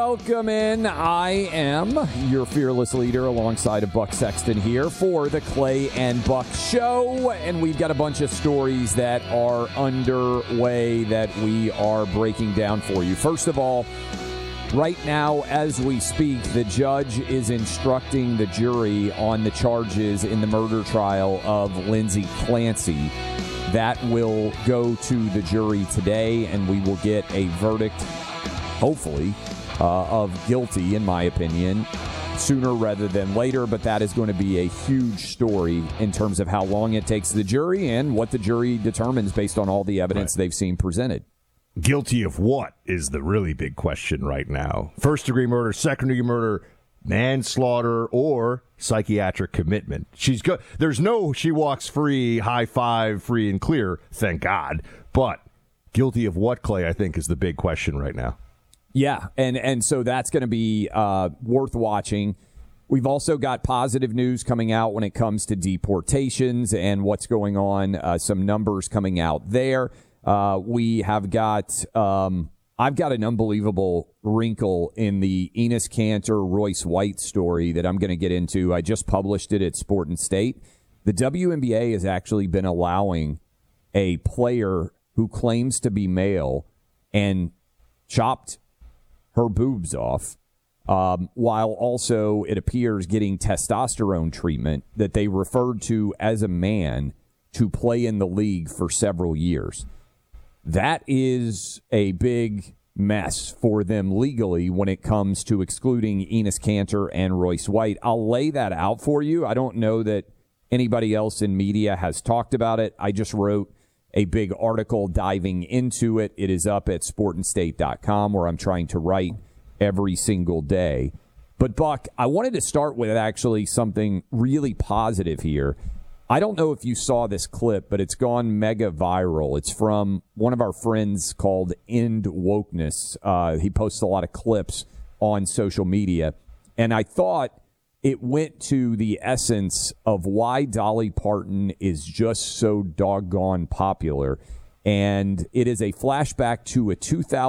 Welcome in. I am your fearless leader alongside of Buck Sexton here for the Clay and Buck Show. And we've got a bunch of stories that are underway that we are breaking down for you. First of all, right now, as we speak, the judge is instructing the jury on the charges in the murder trial of Lindsay Clancy. That will go to the jury today, and we will get a verdict, hopefully, of guilty, in my opinion, sooner rather than later. But that is going to be a huge story in terms of how long it takes the jury and what the jury determines based on all the evidence they've seen presented. Guilty of what is the really big question right now. First-degree murder, second-degree murder, manslaughter, or psychiatric commitment. There's no she walks free, high five, free and clear, thank God. But guilty of what, Clay, I think is the big question right now. Yeah, and so that's going to be worth watching. We've also got positive news coming out when it comes to deportations and what's going on, some numbers coming out there. We have got, I've got an unbelievable wrinkle in the Enes Kanter, Royce White story that I'm going to get into. I just published it at Sport and State. The WNBA has actually been allowing a player who claims to be male and chopped her boobs off, while also, it appears, getting testosterone treatment that they referred to as a man to play in the league for several years. That is a big mess for them legally when it comes to excluding Enes Kanter and Royce White. I'll lay that out for you. I don't know that anybody else in media has talked about it. I just wrote a big article diving into it. It is up at sportandstate.com, where I'm trying to write every single day. But, Buck, I wanted to start with actually something really positive here. I don't know if you saw this clip, but it's gone mega viral. It's from one of our friends called End Wokeness. He posts a lot of clips on social media. And I thought it went to the essence of why Dolly Parton is just so doggone popular. And it is a flashback to a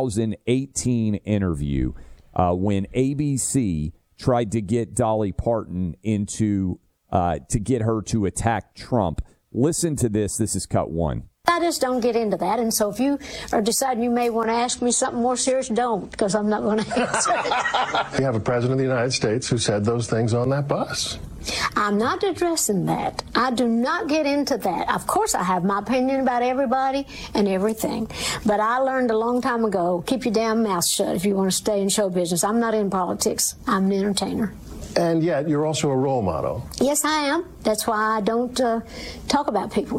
2018 interview when ABC tried to get Dolly Parton into to get her to attack Trump. Listen to this. This is cut one. I just don't get into that, and so if you are deciding you may want to ask me something more serious, don't, because I'm not going to answer it. You have a president of the United States who said those things on that bus. I'm not addressing that. I do not get into that. Of course, I have my opinion about everybody and everything, but I learned a long time ago, keep your damn mouth shut if you want to stay in show business. I'm not in politics. I'm an entertainer. And yet, you're also a role model. Yes, I am. That's why I don't talk about people.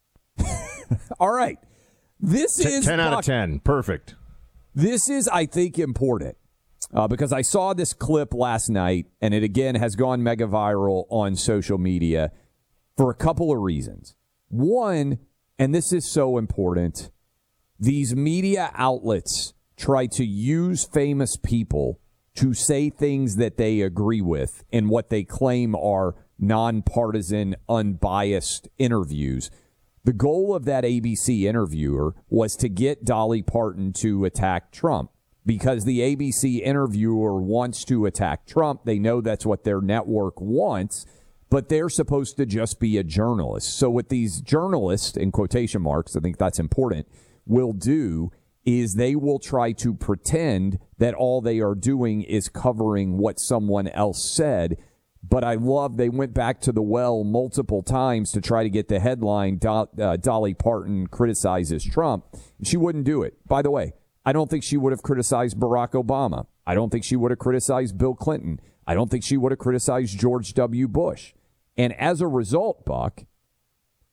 All right. This is 10 out of 10. Perfect. This is, I think, important because I saw this clip last night, and it, again, has gone mega viral on social media for a couple of reasons. One, and this is so important, these media outlets try to use famous people to say things that they agree with in what they claim are nonpartisan, unbiased interviews. The goal of that ABC interviewer was to get Dolly Parton to attack Trump because the ABC interviewer wants to attack Trump. They know that's what their network wants, but they're supposed to just be a journalist. So what these journalists, in quotation marks, I think that's important, will do is they will try to pretend that all they are doing is covering what someone else said. But I love they went back to the well multiple times to try to get the headline, Dolly Parton criticizes Trump. She wouldn't do it. By the way, I don't think she would have criticized Barack Obama. I don't think she would have criticized Bill Clinton. I don't think she would have criticized George W. Bush. And as a result, Buck,